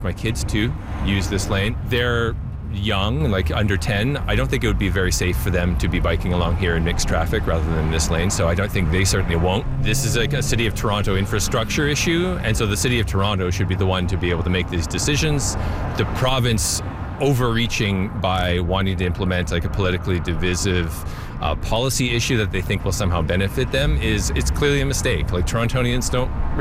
My kids too use this lane. They're young, like under 10. I don't think it would be very safe for them to be biking along here in mixed traffic rather than this lane, so I don't think they certainly won't. This is like a City of Toronto infrastructure issue, and so the City of Toronto should be the one to be able to make these decisions. The province overreaching by wanting to implement like a politically divisive policy issue that they think will somehow benefit them it's clearly a mistake. Like, Torontonians don't really